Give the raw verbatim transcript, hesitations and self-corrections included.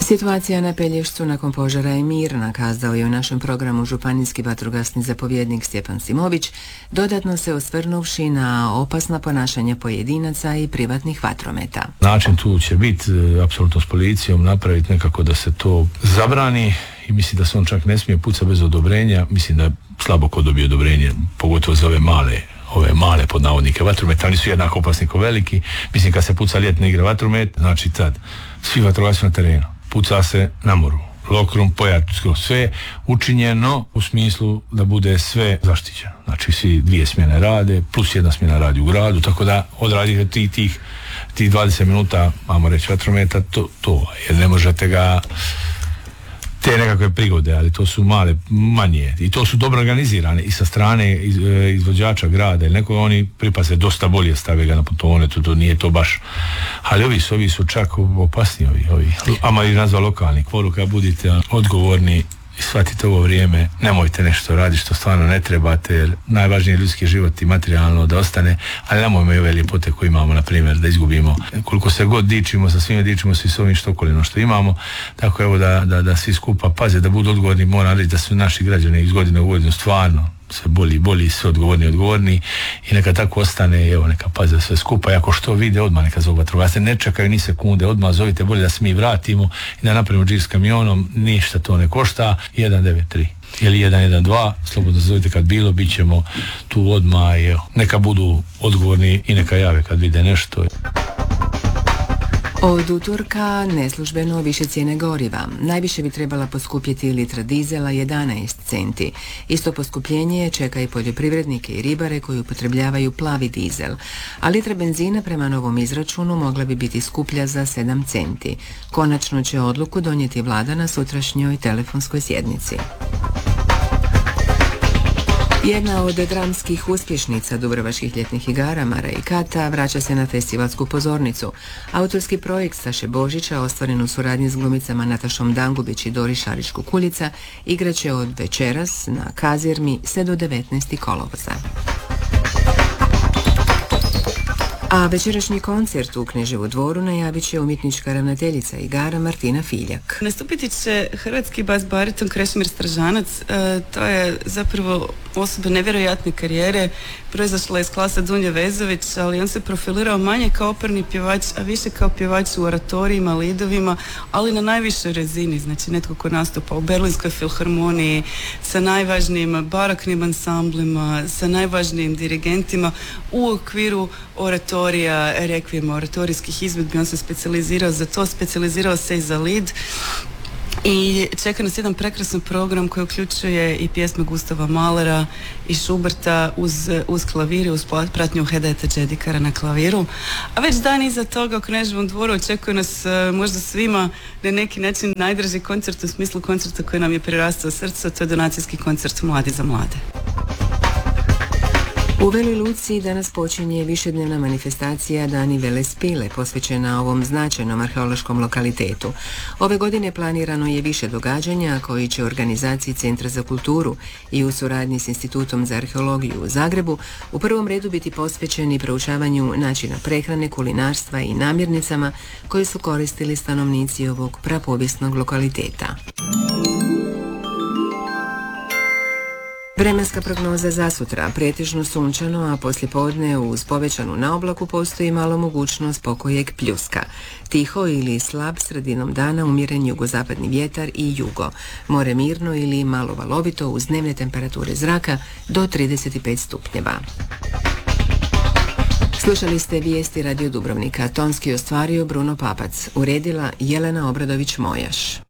Situacija na Pelješcu nakon požara je mirna, kazao je u našem programu županijski vatrogasni zapovjednik Stjepan Simović, dodatno se osvrnuvši na opasna ponašanja pojedinaca i privatnih vatrometa. Način tu će biti apsolutno s policijom napraviti nekako da se to zabrani i mislim da se on čak ne smije pucati bez odobrenja. Mislim da je slabo ko dobije odobrenje, pogotovo za ove male ove male pod navodnike vatrometa, oni su jednako opasni ko veliki. Mislim kad se puca ljetne igre vatromet, znači tad svi vatrogasci na terenu, puca se na moru, lokrum, pojačsko, sve učinjeno u smislu da bude sve zaštićeno. Znači svi dvije smjene rade, plus jedna smjena radi u gradu, tako da odradite tih, tih, tih dvadeset minuta, ajmo reći, vatrometa, to, to, jer ne možete ga te nekakve prigode, ali to su male, manje, i to su dobro organizirane i sa strane iz, izvođača grada ili neko, oni pripaze dosta bolje, stave ga na pontone, to, to nije to baš, ali ovi su, ovi su čak opasni, ovi, ovi, ama i nazva lokalni, poruka, budite odgovorni i shvatite ovo vrijeme, nemojte nešto raditi što stvarno ne trebate, jer najvažniji je ljudski život i materijalno da ostane, ali nemojmo i ove ljepote koje imamo, na primjer, da izgubimo. Koliko se god dičimo, sa svime dičimo se i s ovim štokolima što imamo, tako evo da, da, da svi skupa paze, da budu odgovorni, moram reći da su naši građani iz godine u godinu stvarno sve bolji, bolji, sve odgovorni, odgovorni i neka tako ostane, evo neka paze sve skupa i ako što vide odmah neka zovu vatrogasce, ne čekaju ni sekunde, odmah zovite, bolje da se mi vratimo i da napravimo džir s kamionom, ništa to ne košta, jedan devet tri ili jedan jedan dva, slobodno zovite kad bilo, bit ćemo tu odmah i evo, neka budu odgovorni i neka jave kad vide nešto. Od utorka neslužbeno više cijene goriva. Najviše bi trebala poskupjeti litra dizela jedanaest centi. Isto poskupljenje čeka i poljoprivrednike i ribare koji upotrebljavaju plavi dizel. A litra benzina prema novom izračunu mogla bi biti skuplja za sedam centi. Konačno će odluku donijeti vlada na sutrašnjoj telefonskoj sjednici. Jedna od dramskih uspješnica dubrovačkih ljetnih igara, Mara i Kata, vraća se na festivalsku pozornicu. Autorski projekt Saše Božića, ostvaren u suradnji s glumicama Natašom Dangubić i Dori Šarić-Kukuljica, igraće od večeras na Kazirmi sve do devetnaestog kolovoza. A večerašnji koncert u Kneževu dvoru najavit će umjetnička ravnateljica igara Martina Filjak. Nastupiti će hrvatski bas bariton Krešimir Stražanac. E, to je zapravo osoba nevjerojatne karijere. Proizašla je iz klasa Dunje Vezović, ali on se profilirao manje kao operni pjevač, a više kao pjevač u oratorijima, lidovima, ali na najvišoj razini. Znači netko ko nastupa u Berlinskoj filharmoniji, sa najvažnijim baroknim ansamblima, sa najvažnijim dirigentima u okviru oratorija, rekvijema, oratorijskih izvedbi. On se specijalizirao za to, specijalizirao se i za lid. I čeka nas jedan prekrasan program koji uključuje i pjesme Gustava Mahlera i Schuberta uz, uz klavir, uz pratnju Hedeta Džedikara na klaviru. A već dan iza toga u Kneževom dvoru očekuje nas možda svima na neki način najdraži koncert u smislu koncerta koji nam je prirastao srce, to je donacijski koncert Mladi za mlade. U Veloj Luci danas počinje višednevna manifestacija Dani Velespile, posvećena ovom značajnom arheološkom lokalitetu. Ove godine planirano je više događanja koji će organizaciji Centra za kulturu i u suradnji s Institutom za arheologiju u Zagrebu u prvom redu biti posvećeni proučavanju načina prehrane, kulinarstva i namirnicama koje su koristili stanovnici ovog prapovijesnog lokaliteta. Vremenska prognoza za sutra, pretežno sunčano, a poslijepodne uz povećanu naoblaku postoji malo mogućnost pokojeg pljuska. Tiho ili slab sredinom dana umjeren jugozapadni vjetar i jugo. More mirno ili malo valovito uz dnevne temperature zraka do trideset pet stupnjeva. Slušali ste vijesti Radio Dubrovnika. Tonski ostvario Bruno Papac, uredila Jelena Obradović-Mojaš.